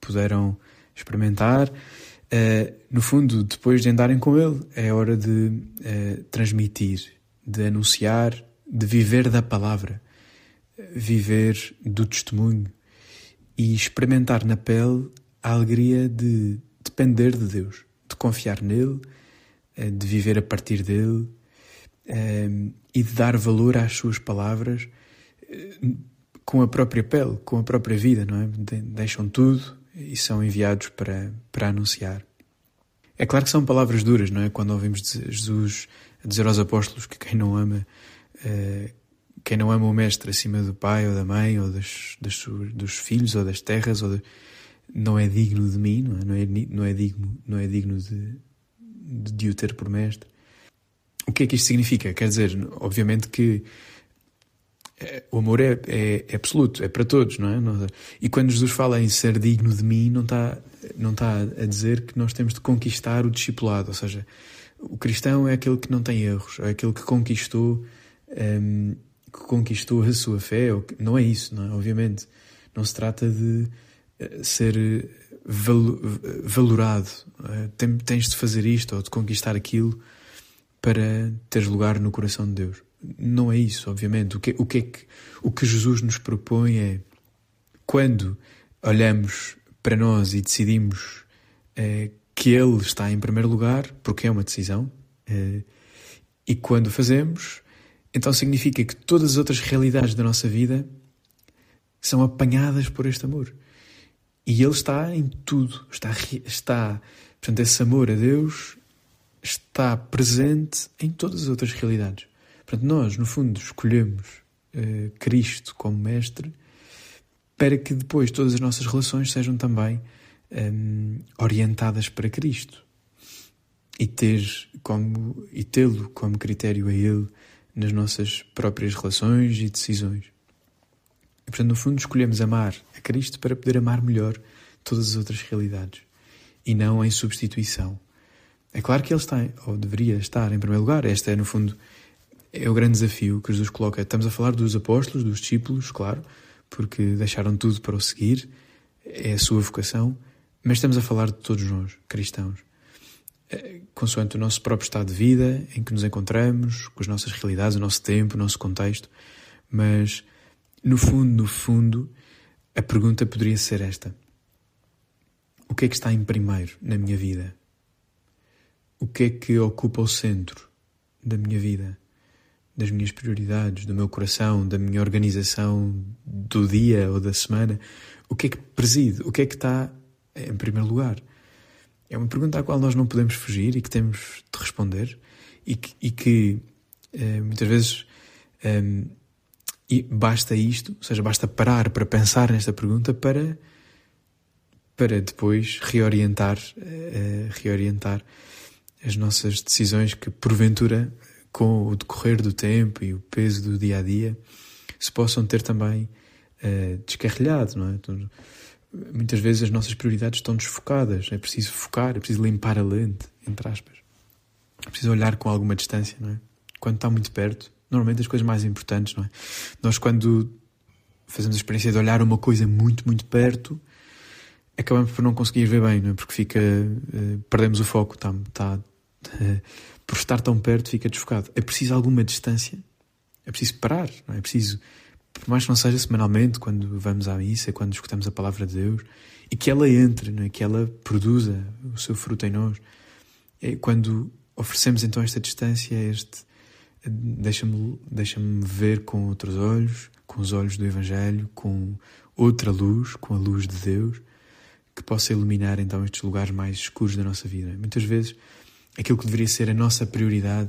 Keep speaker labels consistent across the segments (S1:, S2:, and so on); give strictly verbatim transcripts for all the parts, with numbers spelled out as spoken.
S1: puderam experimentar. Uh, no fundo, depois de andarem com Ele, é hora de uh, transmitir, de anunciar, de viver da palavra, viver do testemunho e experimentar na pele a alegria de depender de Deus, de confiar nele, uh, de viver a partir dele uh, e de dar valor às suas palavras uh, com a própria pele, com a própria vida, não é? De- deixam tudo e são enviados para, para anunciar. É claro que são palavras duras, não é? Quando ouvimos Jesus dizer aos apóstolos que quem não ama, uh, quem não ama o mestre acima do pai ou da mãe ou das, das suas, dos filhos ou das terras ou de, não é digno de mim, não é, não é, não é digno, não é digno de, de, de o ter por mestre. O que é que isto significa? Quer dizer, obviamente que o amor é, é, é absoluto, é para todos, não é? E quando Jesus fala em ser digno de mim, não está, não está a dizer que nós temos de conquistar o discipulado, ou seja, o cristão é aquele que não tem erros, é aquele que conquistou, um, que conquistou a sua fé, não é isso, não é? Obviamente, não se trata de ser valo, valorado, tens de fazer isto ou de conquistar aquilo para teres lugar no coração de Deus. Não é isso, obviamente. O que, o, que é que, o que Jesus nos propõe é, quando olhamos para nós e decidimos eh, que Ele está em primeiro lugar, porque é uma decisão, eh, e quando o fazemos, então significa que todas as outras realidades da nossa vida são apanhadas por este amor. E Ele está em tudo. Está, está, portanto, esse amor a Deus está presente em todas as outras realidades. Portanto, nós, no fundo, escolhemos uh, Cristo como mestre para que depois todas as nossas relações sejam também um, orientadas para Cristo e, ter como, e tê-lo como critério a Ele nas nossas próprias relações e decisões. E, portanto, no fundo, escolhemos amar a Cristo para poder amar melhor todas as outras realidades e não em substituição. É claro que Ele está, ou deveria estar, em primeiro lugar. Esta é, no fundo, é o grande desafio que Jesus coloca. Estamos a falar dos apóstolos, dos discípulos, claro, porque deixaram tudo para o seguir, é a sua vocação, mas estamos a falar de todos nós, cristãos, consoante o nosso próprio estado de vida, em que nos encontramos, com as nossas realidades, o nosso tempo, o nosso contexto, mas, no fundo, no fundo, a pergunta poderia ser esta: o que é que está em primeiro na minha vida? O que é que ocupa o centro da minha vida? Das minhas prioridades, do meu coração, da minha organização do dia ou da semana? O que é que preside? O que é que está em primeiro lugar? É uma pergunta à qual nós não podemos fugir e que temos de responder e que, e que eh, muitas vezes eh, e basta isto, ou seja, basta parar para pensar nesta pergunta para, para depois reorientar, eh, reorientar as nossas decisões que, porventura, com o decorrer do tempo e o peso do dia-a-dia, se possam ter também uh, descarrilhado, não é? Então, muitas vezes as nossas prioridades estão desfocadas, é preciso focar, é preciso limpar a lente, entre aspas. É preciso olhar com alguma distância, não é? Quando está muito perto, normalmente as coisas mais importantes, não é? Nós, quando fazemos a experiência de olhar uma coisa muito, muito perto, acabamos por não conseguir ver bem, não é? Porque fica, uh, perdemos o foco, está... está uh, por estar tão perto, fica desfocado. É preciso alguma distância, é preciso parar, não é? É preciso, por mais que não seja semanalmente, quando vamos à missa, quando escutamos a palavra de Deus, e que ela entre, não é? Que ela produza o seu fruto em nós. É quando oferecemos então esta distância, este, deixa-me, deixa-me ver com outros olhos, com os olhos do Evangelho, com outra luz, com a luz de Deus, que possa iluminar então estes lugares mais escuros da nossa vida. Muitas vezes aquilo que deveria ser a nossa prioridade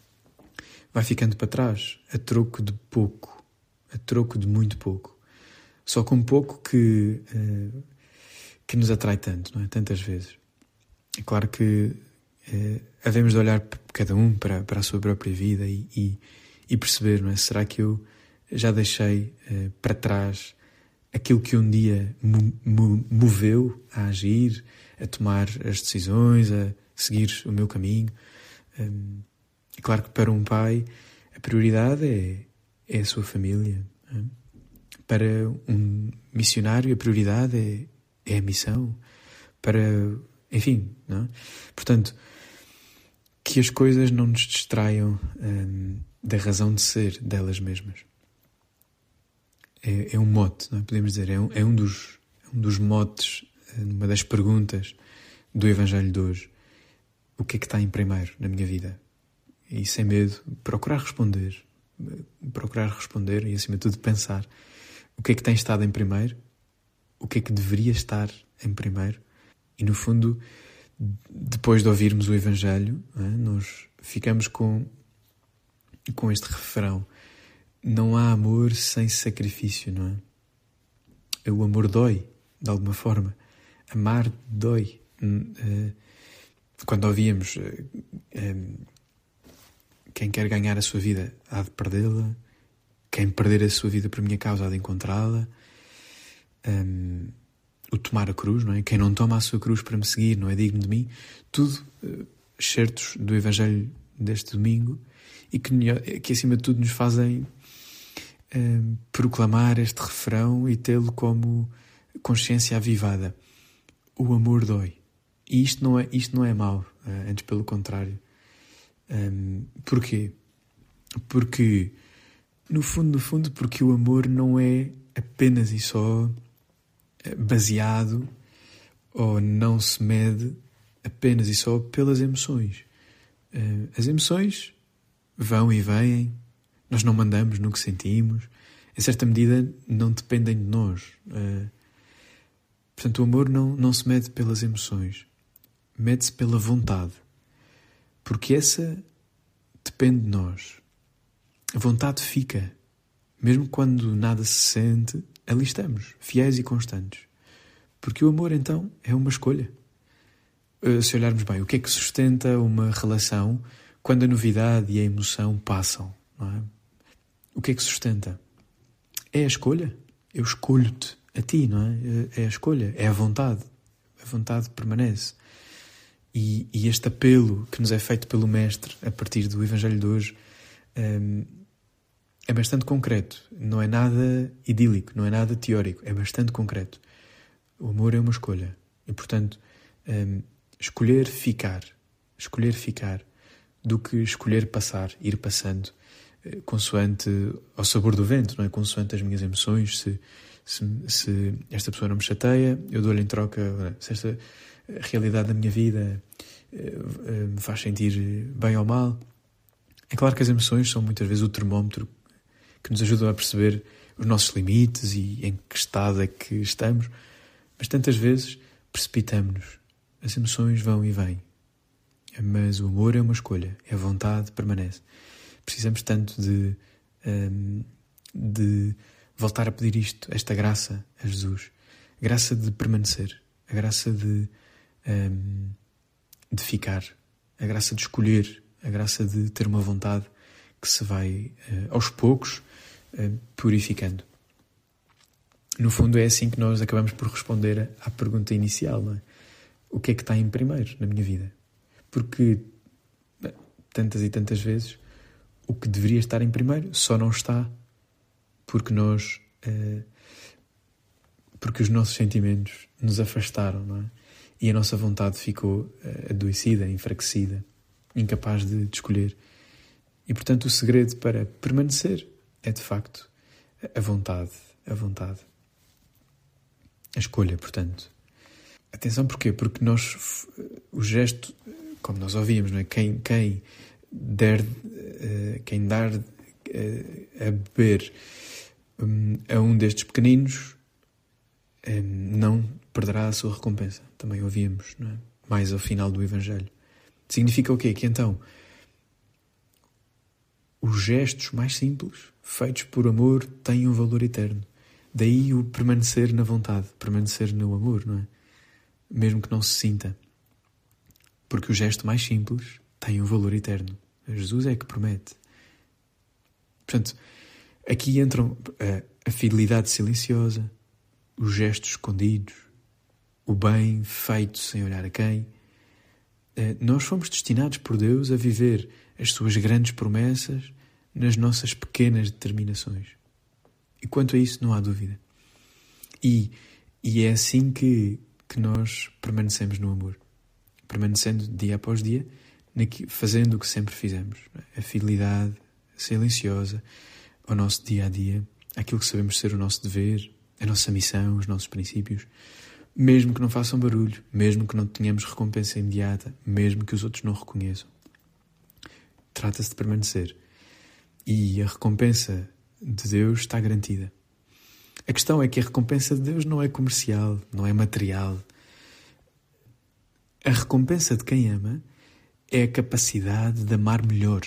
S1: vai ficando para trás, a troco de pouco, a troco de muito pouco. Só com pouco que, uh, que nos atrai tanto, não é? Tantas vezes. É claro que uh, havemos de olhar cada um para, para a sua própria vida e, e, e perceber, não é? Será que eu já deixei uh, para trás aquilo que um dia me moveu a agir, a tomar as decisões, a seguir o meu caminho? Um, é claro que para um pai a prioridade é, é a sua família. Um, para um missionário a prioridade é, é a missão, para, enfim, não é? Portanto, que as coisas não nos distraiam hum, da razão de ser delas mesmas. É, é um mote, não é? Podemos dizer, é um, é um, dos, um dos motes, uma das perguntas do Evangelho de hoje. O que é que está em primeiro na minha vida? E sem medo, procurar responder, procurar responder e acima de tudo pensar o que é que tem estado em primeiro, o que é que deveria estar em primeiro. E no fundo, depois de ouvirmos o Evangelho, não é? Nós ficamos com, com este refrão: não há amor sem sacrifício, não é? O amor dói, de alguma forma. Amar dói. Quando ouvíamos quem quer ganhar a sua vida há de perdê-la, quem perder a sua vida por minha causa há de encontrá-la, um, o tomar a cruz, não é? Quem não toma a sua cruz para me seguir não é digno de mim. Tudo uh, excertos do Evangelho deste domingo e que, que acima de tudo nos fazem uh, proclamar este refrão e tê-lo como consciência avivada. O amor dói. E isto não é, isto não é mau, uh, antes pelo contrário. Um, porquê? Porque, no fundo, no fundo, porque o amor não é apenas e só baseado ou não se mede apenas e só pelas emoções. Uh, as emoções vão e vêm, nós não mandamos no que sentimos, em certa medida não dependem de nós. Uh, portanto, o amor não, não se mede pelas emoções, mede-se pela vontade. Porque essa depende de nós. A vontade fica. Mesmo quando nada se sente, ali estamos, fiéis e constantes. Porque o amor, então, é uma escolha. Se olharmos bem, o que é que sustenta uma relação quando a novidade e a emoção passam? Não é? O que é que sustenta? É a escolha. Eu escolho-te a ti, não é? É a escolha, é a vontade. A vontade permanece. E, e este apelo que nos é feito pelo Mestre a partir do Evangelho de hoje um, é bastante concreto. Não é nada idílico, não é nada teórico, é bastante concreto. O amor é uma escolha. E, portanto, um, escolher ficar, escolher ficar, do que escolher passar, ir passando, uh, consoante ao sabor do vento, não é? Consoante as minhas emoções. Se, se, se esta pessoa não me chateia, eu dou-lhe em troca. Se esta a realidade da minha vida me faz sentir bem ou mal. É claro que as emoções são muitas vezes o termómetro que nos ajudam a perceber os nossos limites e em que estado é que estamos, mas tantas vezes precipitamos-nos. As emoções vão e vêm, mas o amor é uma escolha, é a vontade, permanece. Precisamos tanto de, de voltar a pedir isto, esta graça a Jesus, a graça de permanecer, a graça de Um, de ficar, a graça de escolher, a graça de ter uma vontade que se vai uh, aos poucos uh, purificando. No fundo é assim que nós acabamos por responder à pergunta inicial, não é? O que é que está em primeiro na minha vida? Porque bem, tantas e tantas vezes o que deveria estar em primeiro só não está porque nós uh, porque os nossos sentimentos nos afastaram, não é? E a nossa vontade ficou uh, adoecida, enfraquecida, incapaz de, de escolher. E, portanto, o segredo para permanecer é, de facto, a vontade. A vontade. A escolha, portanto. Atenção, porquê? Porque nós, o gesto, como nós ouvíamos, não é? Quem, quem der, uh, quem dar uh, a beber um, a um destes pequeninos um, não perderá a sua recompensa. Também ouvíamos, não é? Mais ao final do Evangelho. Significa o quê? Que então os gestos mais simples, feitos por amor, têm um valor eterno. Daí o permanecer na vontade, permanecer no amor, não é? Mesmo que não se sinta. Porque o gesto mais simples tem um valor eterno. Jesus é que promete. Portanto, aqui entram a, a fidelidade silenciosa, os gestos escondidos, o bem feito sem olhar a quem. Nós fomos destinados por Deus a viver as suas grandes promessas nas nossas pequenas determinações. E quanto a isso não há dúvida. E E é assim que, que nós permanecemos no amor. Permanecendo dia após dia, fazendo o que sempre fizemos. A fidelidade silenciosa ao nosso dia-a-dia, aquilo que sabemos ser o nosso dever, a nossa missão, os nossos princípios, mesmo que não façam barulho, mesmo que não tenhamos recompensa imediata, mesmo que os outros não reconheçam. Trata-se de permanecer. E a recompensa de Deus está garantida. A questão é que a recompensa de Deus não é comercial, não é material. A recompensa de quem ama é a capacidade de amar melhor.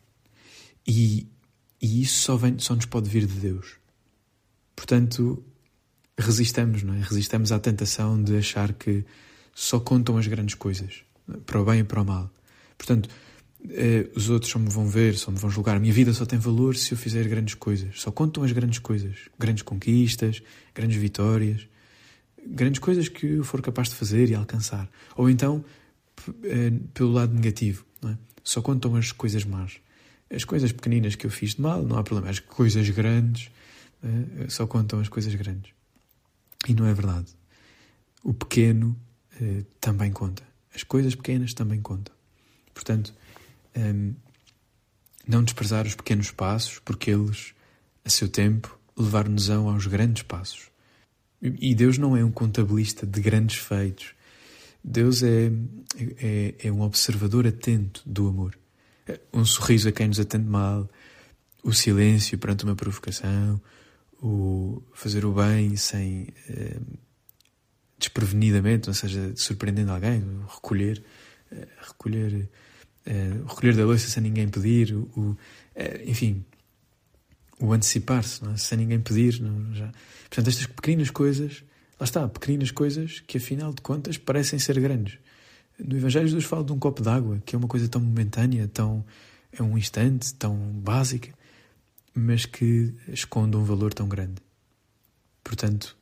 S1: E, e isso só, vem, só nos pode vir de Deus. Portanto, resistamos, não é? Resistamos à tentação de achar que só contam as grandes coisas, para o bem e para o mal. Portanto, eh, os outros só me vão ver, só me vão julgar. A minha vida só tem valor se eu fizer grandes coisas. Só contam as grandes coisas. Grandes conquistas, grandes vitórias, grandes coisas que eu for capaz de fazer e alcançar. Ou então, eh, pelo lado negativo, não é? Só contam as coisas más. As coisas pequeninas que eu fiz de mal, não há problema. As coisas grandes, eh, só contam as coisas grandes. E não é verdade. O pequeno eh, também conta. As coisas pequenas também contam. Portanto, um, não desprezar os pequenos passos, porque eles, a seu tempo, levaram-nos aos grandes passos. E Deus não é um contabilista de grandes feitos. Deus é, é, é um observador atento do amor. Um sorriso a quem nos atende mal, o silêncio perante uma provocação, o fazer o bem sem eh, desprevenidamente, ou seja, surpreendendo alguém, o recolher, eh, recolher, eh, recolher da louça sem ninguém pedir, o, o, eh, enfim, o antecipar-se, não é? Sem ninguém pedir. Não, já. Portanto, estas pequenas coisas, lá está, pequenas coisas que afinal de contas parecem ser grandes. No Evangelho Jesus fala de um copo de água, que é uma coisa tão momentânea, tão, é um instante, tão básica, mas que esconde um valor tão grande. Portanto,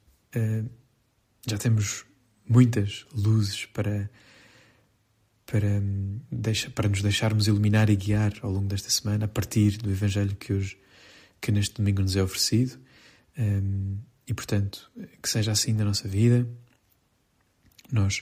S1: já temos muitas luzes para, para, para nos deixarmos iluminar e guiar ao longo desta semana, a partir do Evangelho que hoje, que neste domingo nos é oferecido. E, portanto, que seja assim na nossa vida. Nós,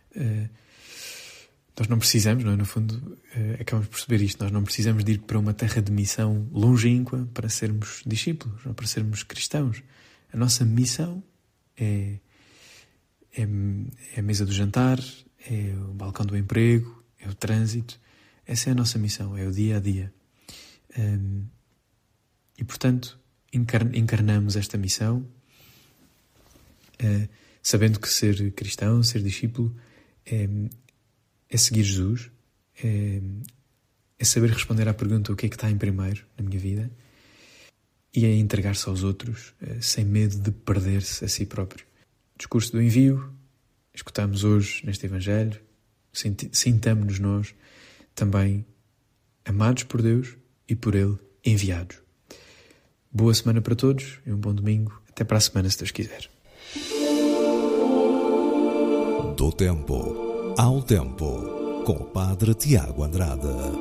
S1: nós não precisamos, não é? No fundo, acabamos de perceber isto, nós não precisamos de ir para uma terra de missão longínqua para sermos discípulos, ou para sermos cristãos. A nossa missão é, é, é a mesa do jantar, é o balcão do emprego, é o trânsito. Essa é a nossa missão, é o dia a dia. Um, e, portanto, encarnamos esta missão uh, sabendo que ser cristão, ser discípulo, é, é seguir Jesus, é, é saber responder à pergunta o que é que está em primeiro na minha vida, e é entregar-se aos outros é, sem medo de perder-se a si próprio. Discurso do envio, escutamos hoje neste Evangelho, sintamo-nos nós também amados por Deus e por Ele enviados. Boa semana para todos e um bom domingo. Até para a semana, se Deus quiser.
S2: Do tempo ao tempo, com o Padre Tiago Andrade.